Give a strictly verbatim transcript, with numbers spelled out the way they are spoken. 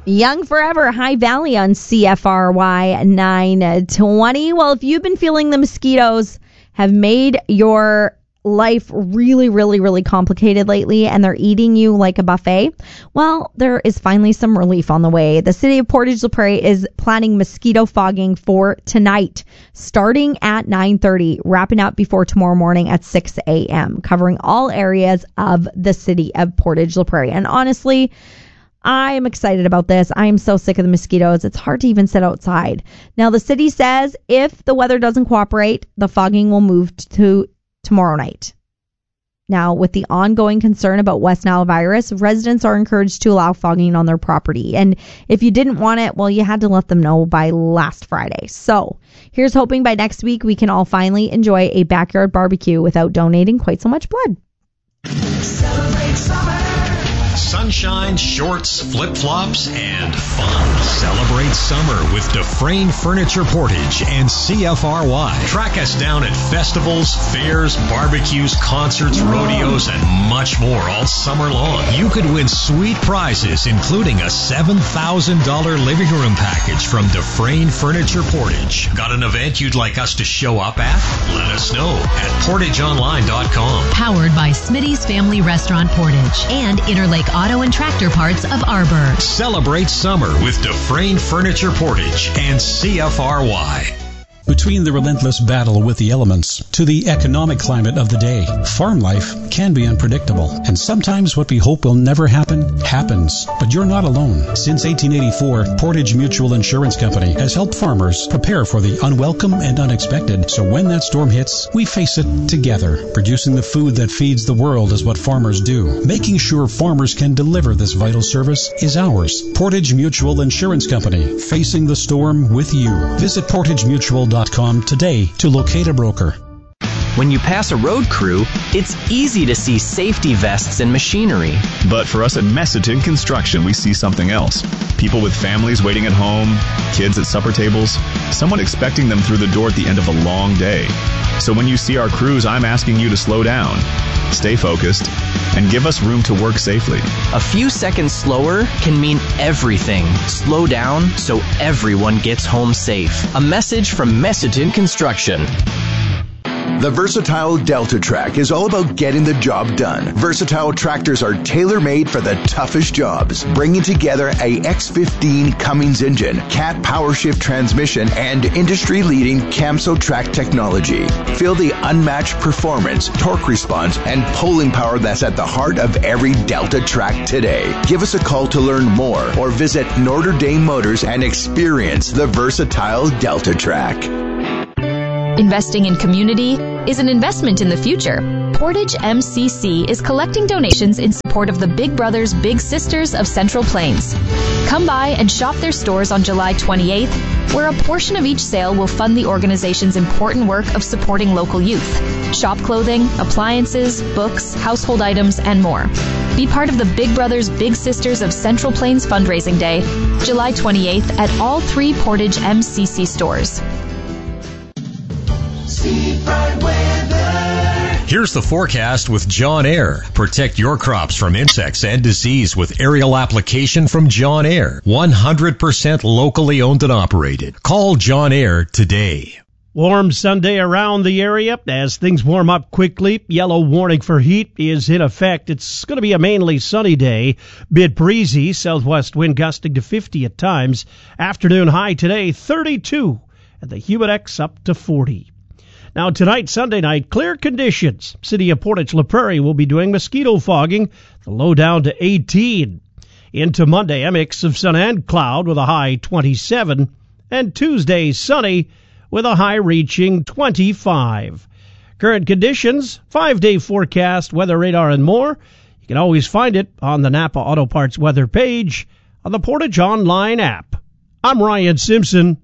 Young Forever, High Valley on C F R Y nine twenty. Well, if you've been feeling the mosquitoes have made your life really, really, really complicated lately and they're eating you like a buffet, well, there is finally some relief on the way. The city of Portage La Prairie is planning mosquito fogging for tonight, starting at nine thirty, wrapping up before tomorrow morning at six a.m., covering all areas of the city of Portage La Prairie. And honestly, I am excited about this. I am so sick of the mosquitoes. It's hard to even sit outside. Now, the city says if the weather doesn't cooperate, the fogging will move to tomorrow night. Now, with the ongoing concern about West Nile virus, residents are encouraged to allow fogging on their property. And if you didn't want it, well, you had to let them know by last Friday. So here's hoping by next week we can all finally enjoy a backyard barbecue without donating quite so much blood. Celebrate summer. Sunshine, shorts, flip-flops, and fun. Celebrate summer with Dufresne Furniture Portage and C F R Y. Track us down at festivals, fairs, barbecues, concerts, rodeos, and much more all summer long. You could win sweet prizes, including a seven thousand dollars living room package from Dufresne Furniture Portage. Got an event you'd like us to show up at? Let us know at portage online dot com. Powered by Smitty's Family Restaurant Portage and Interlake Auto and Tractor Parts of Arbor. Celebrate summer with Dufresne Furniture Portage and C F R Y. Between the relentless battle with the elements to the economic climate of the day, farm life can be unpredictable. And sometimes what we hope will never happen, happens. But you're not alone. Since eighteen eighty-four, Portage Mutual Insurance Company has helped farmers prepare for the unwelcome and unexpected. So when that storm hits, we face it together. Producing the food that feeds the world is what farmers do. Making sure farmers can deliver this vital service is ours. Portage Mutual Insurance Company, facing the storm with you. Visit portage mutual dot com today to locate a broker. When you pass a road crew, it's easy to see safety vests and machinery. But for us at Messiton Construction, we see something else. People with families waiting at home, kids at supper tables, someone expecting them through the door at the end of a long day. So when you see our crews, I'm asking you to slow down, stay focused, and give us room to work safely. A few seconds slower can mean everything. Slow down so everyone gets home safe. A message from Messiton Construction. The Versatile Delta Track is all about getting the job done. Versatile tractors are tailor-made for the toughest jobs, bringing together a X fifteen Cummins engine, Cat PowerShift transmission, and industry-leading Camso track technology. Feel the unmatched performance, torque response, and pulling power that's at the heart of every Delta track today. Give us a call to learn more or visit Notre Dame Motors and experience the Versatile Delta Track. Investing in community is an investment in the future. Portage M C C is collecting donations in support of the Big Brothers Big Sisters of Central Plains. Come by and shop their stores on July twenty-eighth, where a portion of each sale will fund the organization's important work of supporting local youth. Shop clothing, appliances, books, household items, and more. Be part of the Big Brothers Big Sisters of Central Plains Fundraising Day, July twenty-eighth at all three Portage M C C stores. Here's the forecast with John Air. Protect your crops from insects and disease with aerial application from John Air. one hundred percent locally owned and operated. Call John Air today. Warm Sunday around the area as things warm up quickly. Yellow warning for heat is in effect. It's going to be a mainly sunny day. Bit breezy, southwest wind gusting to fifty at times. Afternoon high today, thirty-two, and the Humidex up to forty. Now tonight, Sunday night, clear conditions. City of Portage La Prairie will be doing mosquito fogging, the low down to eighteen. Into Monday, a mix of sun and cloud with a high twenty-seven. And Tuesday, sunny with a high reaching twenty-five. Current conditions, five-day forecast, weather radar, and more. You can always find it on the Napa Auto Parts weather page on the Portage Online app. I'm Ryan Simpson.